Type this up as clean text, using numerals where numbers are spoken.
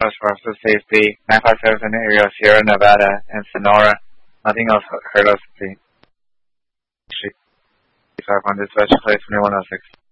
for officer safety. 957 in the area of Sierra Nevada and Sonora. Nothing else hurt us, please. 500 special place 2106.